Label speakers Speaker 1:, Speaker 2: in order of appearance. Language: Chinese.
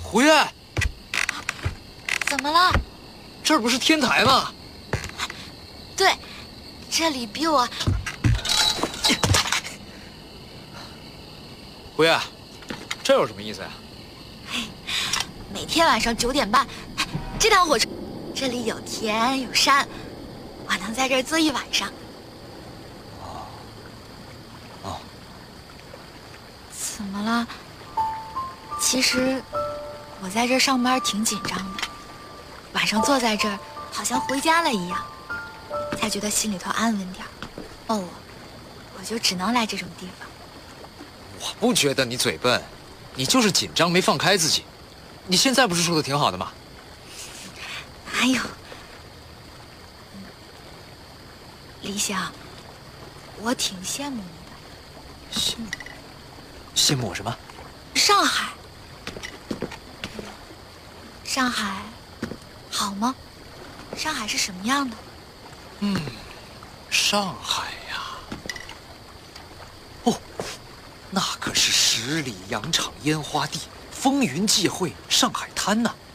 Speaker 1: 胡月，
Speaker 2: 怎么了？
Speaker 1: 这儿不是天台吗？
Speaker 2: 对，这里比我……
Speaker 1: 胡月，这有什么意思呀？
Speaker 2: 每天晚上9点半，这趟火车，这里有田有山，我能在这儿坐一晚上。
Speaker 1: 哦。
Speaker 2: 怎么了？其实我在这儿上班挺紧张的，晚上坐在这儿好像回家了一样，才觉得心里头安稳点儿。我就只能来这种地方。
Speaker 1: 我不觉得你嘴笨，你就是紧张没放开自己。你现在不是说的挺好的吗？
Speaker 2: 哎呦，李想，我挺羡慕你的。
Speaker 1: 羡慕我什么？
Speaker 2: 上海，上海好吗？上海是什么样的？
Speaker 1: 上海呀，哦，那可是10里洋场烟花地，风云际会上海滩呐。